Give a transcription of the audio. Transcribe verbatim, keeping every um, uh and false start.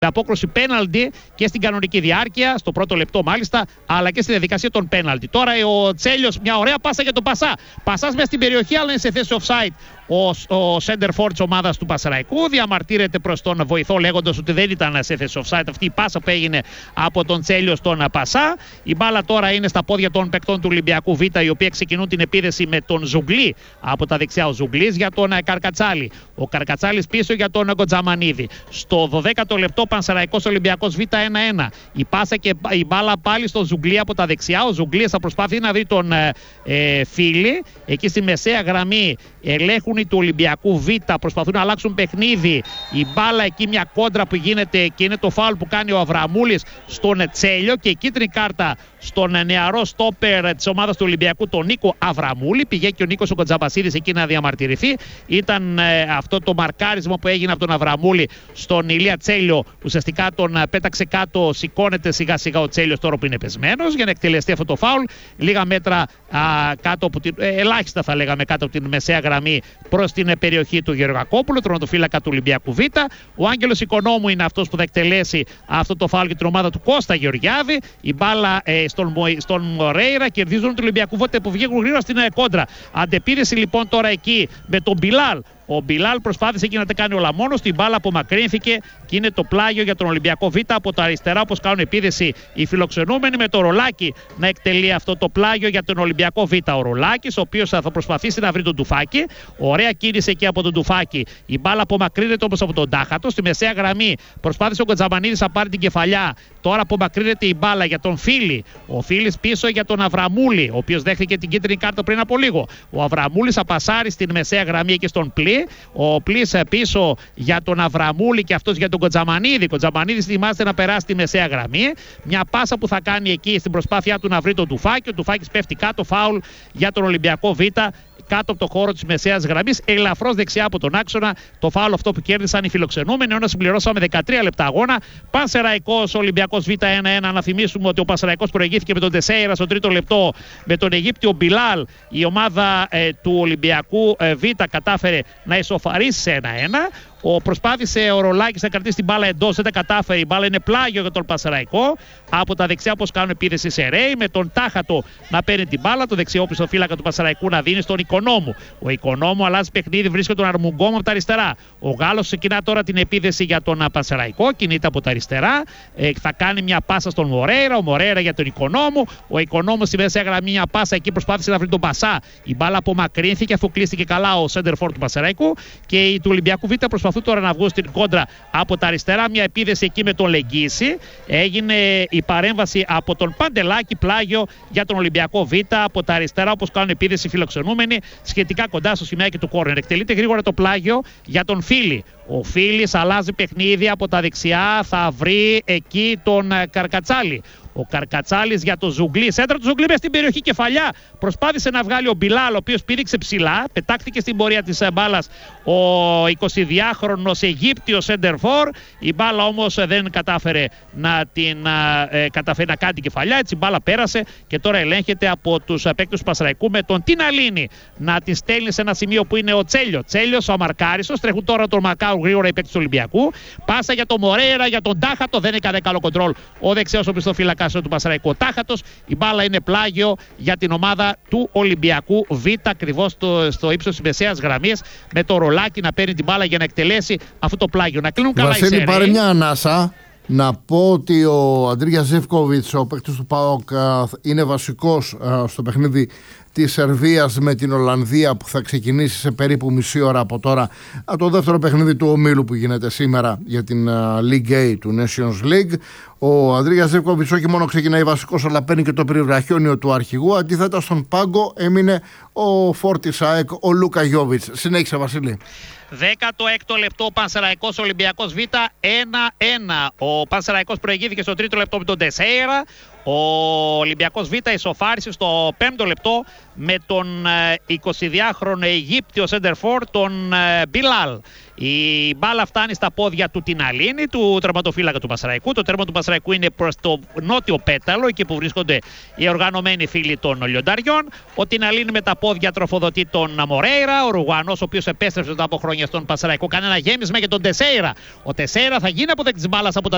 απόκρουση πέναλτι και στην κανονική διάρκεια, στο πρώτο λεπτό μάλιστα, αλλά και στη διαδικασία των πέναλτι. Τώρα ο Τσέλιος, μια ωραία πάσα για τον Πασά. Πασάς μέσα στην περιοχή, αλλά είναι σε θέση offside. Ο, ο center for της ομάδας του Πασαραϊκού διαμαρτύρεται προς τον βοηθό, λέγοντας ότι δεν ήταν σε θέση offside αυτή η πάσα που έγινε από τον Τσέλιο στον Πασά. Η μπάλα τώρα είναι στα πόδια των παικτών του Ολυμπιακού Β, οι οποίοι ξεκινούν την επίδεση με τον Ζουγκλή από τα δεξιά. Ο Ζουγκλής για τον Καρκατσάλη. Ο Καρκατσάλης πίσω για τον Κοτζαμανίδη. Στο δωδέκατο λεπτό Πανσεραϊκός Ολυμπιακός Β ένα ένα. Η πάσα και η μπάλα πάλι στον Ζουγκλή από τα δεξιά. Ο Ζουγκλής θα προσπαθεί να βρει τον ε, Φίλη. Εκεί στη μεσαία γραμμή ελέγχουν του Ολυμπιακού Β, προσπαθούν να αλλάξουν παιχνίδι. Η μπάλα εκεί, μια κόντρα που γίνεται και είναι το φάουλ που κάνει ο Αβραμούλης στον Τσέλιο και η κίτρινη κάρτα στον νεαρό στόπερ της ομάδας του Ολυμπιακού, τον Νίκο Αβραμούλη. Πηγαίνει και ο Νίκος ο Κοντζαμπασίδης εκεί να διαμαρτυρηθεί. Ήταν ε, αυτό το μαρκάρισμα που έγινε από τον Αβραμούλη στον Ηλία Τσέλιο. Ουσιαστικά τον πέταξε κάτω, σηκώνεται σιγά σιγά ο Τσέλιος τώρα που είναι πεσμένος για να εκτελεστεί αυτό το φάουλ. Λίγα μέτρα α, κάτω από την, ε, ελάχιστα θα λέγαμε κάτω από την μεσαία γραμμή προς την περιοχή του Γεωργακόπουλου, τροματοφύλακα του Ολυμπιακού Β. Ο Άγγελος Οικονόμου είναι αυτός που θα εκτελέσει αυτό το φάουλ για την ομάδα του Κώστα Γεωργιάδη. Η μπάλα ε, στον, στον Μορέιρα, κερδίζουν του Ολυμπιακού Β που βγήκαν γρήγορα στην κόντρα. Αντεπίδεση λοιπόν τώρα εκεί με τον Μπιλάλ. Ο Μπιλάλ προσπάθησε εκεί να τα κάνει όλα μόνος. Την μπάλα απομακρύνθηκε και είναι το πλάγιο για τον Ολυμπιακό Β από τα αριστερά, όπως κάνουν επίδεση οι φιλοξενούμενοι, με το Ρολάκι να εκτελεί αυτό το πλάγιο για τον Ολυμπιακό Β. Ο Ρολάκης, ο οποίος θα προσπαθήσει να βρει τον Τουφάκη. Ωραία κίνηση εκεί από τον Τουφάκη. Η μπάλα απομακρύνεται όμως από τον Τάχατο. Στη μεσαία γραμμή προσπάθησε ο Κοντζαμανίδης να πάρει την κεφαλιά. Τώρα απομακρύνεται η μπάλα για τον Φίλη. Ο Φίλης πίσω για τον Αβραμούλη, ο οποίος δέχτηκε την κίτρινη κάρτα πριν από λίγο. Ο Αβραμούλης απασάρει στην μεσαία γραμμή και στον Πλή. Ο Πλής πίσω για τον Αβραμούλη και αυτός για τον Κοντζαμανίδη. Κοντζαμανίδης θυμάστε να περάσει τη μεσαία γραμμή. Μια πάσα που θα κάνει εκεί στην προσπάθειά του να βρει τον Τουφάκη. Ο Τουφάκης πέφτει κάτω, φάουλ για τον Ολυμπιακό Β. Κάτω από το χώρο της μεσαίας γραμμής, ελαφρώς δεξιά από τον άξονα. Το φάουλ αυτό που κέρδισαν οι φιλοξενούμενοι, ενώ συμπληρώσαμε δεκατρία λεπτά αγώνα. Πανσεραϊκός Ολυμπιακός Β ένα ένα. Να θυμίσουμε ότι ο Πανσεραϊκός προηγήθηκε με τον Τεσέιρα στο τρίτο λεπτό με τον Αιγύπτιο Μπιλάλ. Η ομάδα ε, του Ολυμπιακού ε, Β κατάφερε να ισοφαρίσει σε ένα ένα. Ο προσπάθησε ο Ρολάκης να κρατήσει την μπάλα εντός, δεν τα κατάφερε. Η μπάλα είναι πλάγιο για τον Πανσεραϊκό. Από τα δεξιά, όπως κάνουν επίδεση σε Ρέι, με τον Τάχατο να παίρνει την μπάλα. Το δεξιό πίσω φύλακα του Πανσεραϊκού να δίνει στον Οικονόμου. Ο Οικονόμου αλλάζει παιχνίδι, βρίσκει τον Αρμουγκόμου από τα αριστερά. Ο Γάλλος ξεκινά τώρα την επίδεση για τον Πανσεραϊκό, κινείται από τα αριστερά. Ε, θα κάνει μια πάσα στον Μορέιρα. Ο Μορέιρα για τον Οικονόμου. Ο Οικονόμου στη μέση έγραψε μια πάσα εκεί, προσπάθησε να βρει τον Πασά. Η μπάλα απομακρύνθηκε αφού κλείστηκε καλά ο σέντερφορ του Πανσεραϊκού και η του Ολυμπιακού Β προσπαθούν τώρα να βγουν στην κόντρα από τα αριστερά. Μια επίδεση εκεί με τον Λεγγίση. Έγινε η παρέμβαση από τον Παντελάκη, πλάγιο για τον Ολυμπιακό Β από τα αριστερά, όπως κάνουν επίδεση φιλοξενούμενοι, σχετικά κοντά στο σημείο του κόρνερ. Εκτελείται γρήγορα το πλάγιο για τον Φίλη. Ο Φίλης αλλάζει παιχνίδι από τα δεξιά, θα βρει εκεί τον Καρκατσάλη. Ο Καρκατσάλης για τον Ζουγκλή. Σέντρα του Ζουγκλή μες στην περιοχή, κεφαλιά. Προσπάθησε να βγάλει ο Μπιλάλ, ο οποίος πήδηξε ψηλά. Πετάχτηκε στην πορεία της μπάλας ο εικοσιδυάχρονος Αιγύπτιος σέντερφορ. Η μπάλα όμως δεν κατάφερε να την ε, καταφέρει να κάνει την κεφαλιά. Έτσι η μπάλα πέρασε και τώρα ελέγχεται από τους παίκτες του Πασαραϊκού με τον Τιναλίνη να την στέλνει σε ένα σημείο που είναι ο Τσέλιο. Τσέλιος ο αμαρκάριστος. Τρέχουν τώρα τον Μακάου γρήγορα οι παίκτες του Ολυμπιακού. Πάσα για τον Μορέιρα, για τον Τάχατο. Δεν έκανε καλό κοντρόλ ο δεξιός ο πιστοφύλακας του Πασαραϊκού Τάχατος. Η μπάλα είναι πλάγιο για την ομάδα του Ολυμπιακού Β, ακριβώς στο, στο ύψος της μεσαίας γραμμής, με το Ρολάκι να παίρνει την μπάλα για να εκτελέσει αυτό το πλάγιο. Να κλείνουν καλά οι σέρες. Βασίλη, πάρε μια ανάσα. Να πω ότι ο Αντρίγιας Ζεύκοβιτς, ο παίκτης του ΠΑΟΚ, είναι βασικός στο παιχνίδι της Σερβίας με την Ολλανδία που θα ξεκινήσει σε περίπου μισή ώρα από τώρα, το δεύτερο παιχνίδι του ομίλου που γίνεται σήμερα για την League A του Nations League. Ο Αντρίγιας Ζεύκοβιτς όχι μόνο ξεκινάει βασικός, αλλά παίρνει και το περιβραχιόνιο του αρχηγού. Αντίθετα στον πάγκο έμεινε ο φόρτης ΑΕΚ, ο Λούκα Γιόβιτς. Συνέχισε, Βασίλη. δέκατο έκτο λεπτό, Πανσεραϊκός Ολυμπιακός Β ένα ένα. Ο Πανσεραϊκός προηγήθηκε στο τρίτο λεπτό με τον Τεσέιρα. Ο Ολυμπιακός Β ισοφάρισε στο πέμπτο λεπτό με τον εικοσιδυάχρονο Αιγύπτιο σέντερφορ, τον Μπιλάλ. Η μπάλα φτάνει στα πόδια του Τιναλίνη, του τερματοφύλακα του Πασαραϊκού. Το τέρμα του Πασαραϊκού είναι προς το νότιο πέταλο, εκεί που βρίσκονται οι οργανωμένοι φίλοι των λιονταριών. Ο Τιναλίνη με τα πόδια τροφοδοτεί τον Μορέιρα, ο Ρουγανός, ο οποίος επέστρεψε μετά από χρόνια στον Πασαραϊκό. Κάνει ένα γέμισμα για τον Τεσέιρα. Ο Τεσέιρα θα γίνει αποδέκτης μπάλας από τα